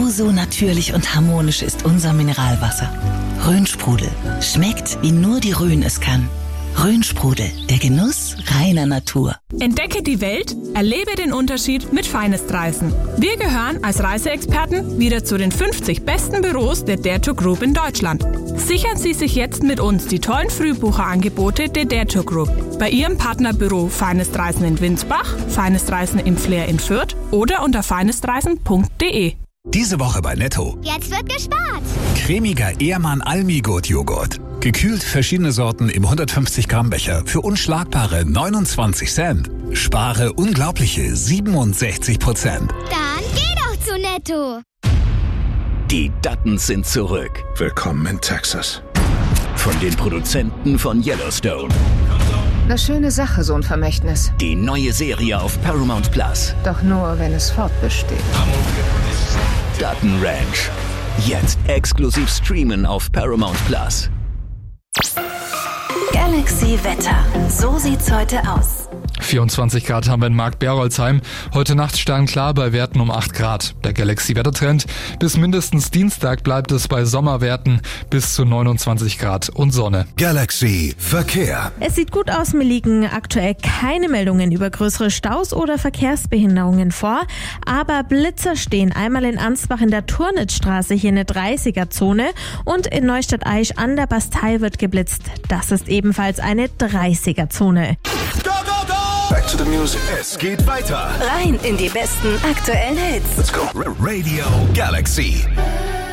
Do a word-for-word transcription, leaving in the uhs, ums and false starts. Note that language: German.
Genauso natürlich und harmonisch ist unser Mineralwasser. Rhön-Sprudel. Schmeckt, wie nur die Rhön es kann. Rhön-Sprudel, der Genuss reiner Natur. Entdecke die Welt, erlebe den Unterschied mit Finest-Reisen. Wir gehören als Reiseexperten wieder zu den fünfzig besten Büros der Dare to Group in Deutschland. Sichern Sie sich jetzt mit uns die tollen Frühbucherangebote der Dare to Group. Bei Ihrem Partnerbüro Finest-Reisen in Winsbach, Finest-Reisen im Flair in Fürth oder unter finestreisen punkt de. Diese Woche bei Netto. Jetzt wird gespart. Cremiger Ehrmann Almigut Joghurt. Gekühlt verschiedene Sorten im hundertfünfzig Gramm Becher für unschlagbare neunundzwanzig Cent. Spare unglaubliche siebenundsechzig Prozent. Dann geh doch zu Netto. Die Duttons sind zurück. Willkommen in Texas. Von den Produzenten von Yellowstone. Eine schöne Sache, so ein Vermächtnis. Die neue Serie auf Paramount Plus. Doch nur, wenn es fortbesteht. Dutton Ranch. Jetzt exklusiv streamen auf Paramount Plus. Galaxy Wetter. So sieht's heute aus. vierundzwanzig Grad haben wir in Markt-Berolzheim. Heute Nacht sternklar bei Werten um acht Grad. Der Galaxy-Wettertrend. Bis mindestens Dienstag bleibt es bei Sommerwerten bis zu neunundzwanzig Grad und Sonne. Galaxy Verkehr. Es sieht gut aus, mir liegen aktuell keine Meldungen über größere Staus oder Verkehrsbehinderungen vor. Aber Blitzer stehen einmal in Ansbach in der Turnitzstraße, hier eine dreißiger-Zone. Und in Neustadt-Aisch an der Bastei wird geblitzt. Das ist ebenfalls eine dreißiger-Zone. Back to the music. Es geht weiter. Rein in die besten aktuellen Hits. Let's go. Radio Galaxy.